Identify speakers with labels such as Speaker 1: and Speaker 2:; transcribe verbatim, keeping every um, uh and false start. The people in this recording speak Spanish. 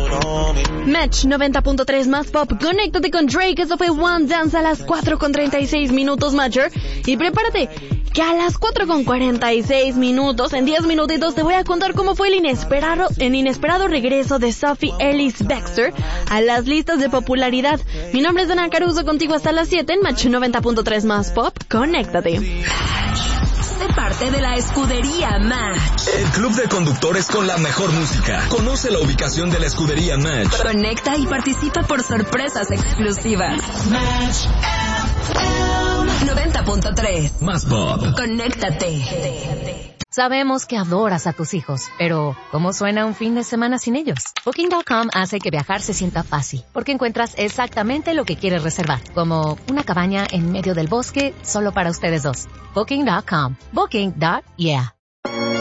Speaker 1: Match noventa punto tres más pop. Conéctate con Drake. Eso fue One Dance a las cuatro con treinta y seis minutos, Matcher. Y prepárate que a las cuatro con cuarenta y seis minutos, en diez minutitos, te voy a contar cómo fue el inesperado, el inesperado regreso de Sophie Ellis Bextor a las listas de popularidad. Mi nombre es Dana Caruso, contigo hasta las siete en Match noventa punto tres más pop. Conéctate.
Speaker 2: Sé parte de la escudería Match.
Speaker 3: El club de conductores con la mejor música. Conoce la ubicación de la escudería Match.
Speaker 2: Conecta y participa por sorpresas exclusivas. Match noventa punto tres
Speaker 3: Más pop.
Speaker 2: Conéctate.
Speaker 4: Sabemos que adoras a tus hijos, pero ¿cómo suena un fin de semana sin ellos? Booking punto com hace que viajar se sienta fácil, porque encuentras exactamente lo que quieres reservar, como una cabaña en medio del bosque solo para ustedes dos. Booking punto com. Booking. Yeah.